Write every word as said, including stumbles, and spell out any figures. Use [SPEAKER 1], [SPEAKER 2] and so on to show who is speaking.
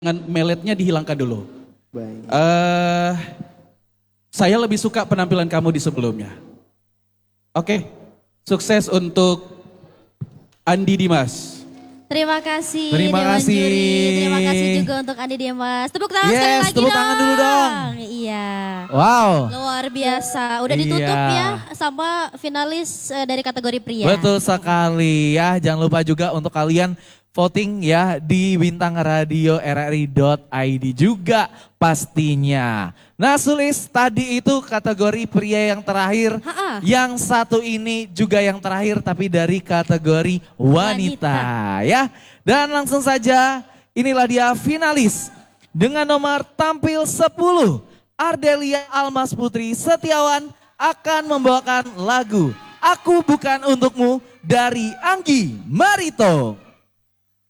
[SPEAKER 1] Dengan meletnya dihilangkan dulu.
[SPEAKER 2] Baik.
[SPEAKER 1] Uh, saya lebih suka penampilan kamu di sebelumnya. Oke, sukses untuk Andi Dimas.
[SPEAKER 3] Terima kasih
[SPEAKER 2] Terima
[SPEAKER 3] Dewan
[SPEAKER 2] kasih.
[SPEAKER 3] Juri. Terima kasih juga untuk Andi Dimas. Tepuk tangan
[SPEAKER 2] Yes,
[SPEAKER 3] sekali lagi
[SPEAKER 2] tepuk
[SPEAKER 3] dong.
[SPEAKER 2] tangan dulu dong.
[SPEAKER 3] Iya.
[SPEAKER 2] Wow.
[SPEAKER 3] Luar biasa. Udah ditutup
[SPEAKER 2] Iya.
[SPEAKER 3] ya sama finalis uh, dari kategori pria.
[SPEAKER 2] Betul sekali ya. Jangan lupa juga untuk kalian voting ya di bintang radio r r i dot i d juga pastinya. Nah Sulis, tadi itu kategori pria yang terakhir.
[SPEAKER 3] Ha-ha.
[SPEAKER 2] Yang satu ini juga yang terakhir tapi dari kategori wanita, wanita ya. Dan langsung saja inilah dia finalis. Dengan nomor tampil sepuluh, Ardelia Almas Putri Setiawan akan membawakan lagu Aku Bukan Untukmu dari Anggi Marito.